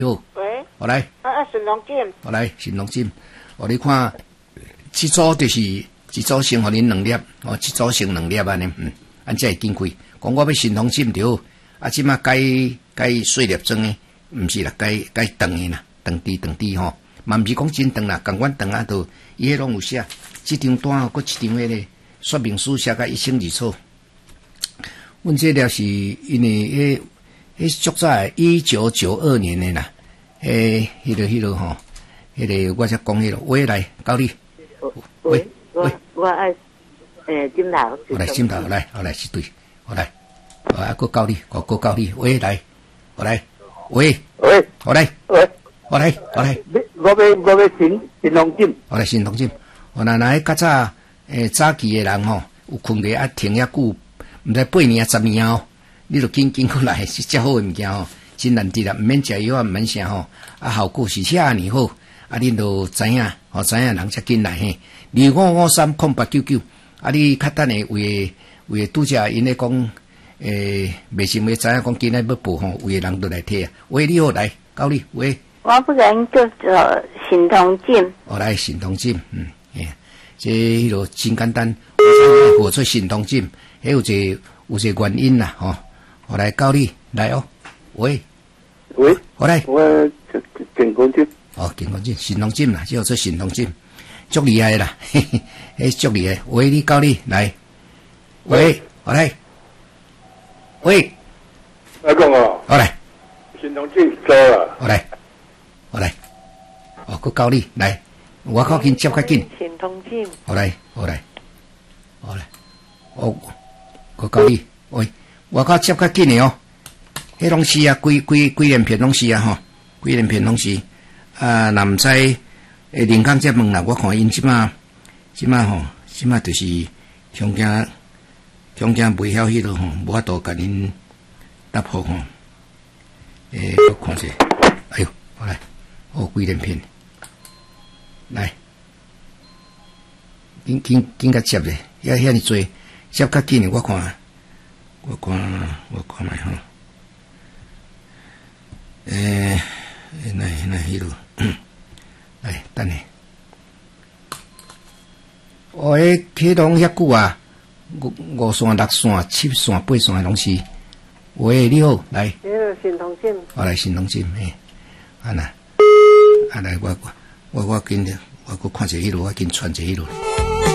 哟， 喂， 我来， 沈龙进， 我来，沈龙进，你看，这组就是一组先互恁2粒，一组先2粒安尼，安才会紧开。讲我要沈龙进着好，即马改细粒装诶，毋是啦，改长诶啦，长滴吼，嘛毋是讲真长啦，共阮长啊，都伊迄拢有写，即张单搁一张迄个说明书写甲1清2楚。阮这了是因为迄足早1992年诶啦，迄个吼，迄个我才讲迄个，喂来到你，喂， 我爱金头， 我来金头，来是对，我来，搁教你，搁教你，喂来，我来，喂，我来，我要新龙进，我来新龙进，我那较早早期诶人吼，有困咧啊停遐久。毋知8年啊10年哦，你著紧过来是遮好诶物件吼，真难得啦，毋免食药啊，毋免啥吼，效果是遐尼好，恁著知影，知影人才紧来嘿。25530899，你较等诶为拄则因咧讲，袂想要知影讲今仔要报吼，为人著来摕啊。喂，你好，来，到你，喂。 我不然叫做沈同进。 来沈同进，这迄落真简单，我做沈同进。有一个原因啦，吼，我来教你来哦，喂，我来， 我健康进， 健康进，沈龙进啦，叫做沈龙进，足厉害啦，迄足厉害，喂，你教你来，喂，我来，喂， 来讲哦， 我来， 沈龙进走啦， 我来，佮教你来，我靠紧接较紧， 沈同进， 我来，我教你，喂，我靠接较紧的哦，迄拢是啊，几连片拢是啊吼，几连片拢是啊，若毋知林刚再问啦，我看因即马吼，即马就是恐惊袂晓迄落吼，无法度甲恁答复吼，我看者，哎呦，我来，几连片，来，紧甲接咧，遐尼多。接较紧，我看卖吼，那迄落，来等下，迄拢遐久啊，5线、6线、7线、8线拢是。喂，你好，来。 沈同进。 我来沈同进，来，我紧着，我搁看者迄落，我紧传者迄落。